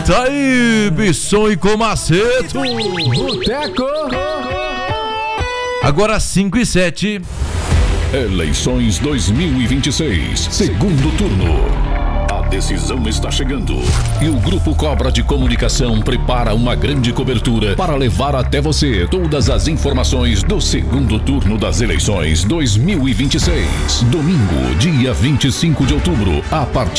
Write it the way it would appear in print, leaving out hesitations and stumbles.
Tá aí, Bisson e Comaceto. Boteco. Agora 5:07. Eleições 2026, segundo turno. A decisão está chegando e o Grupo Cobra de Comunicação prepara uma grande cobertura para levar até você todas as informações do segundo turno das eleições 2026. Domingo, dia 25 de outubro, a partir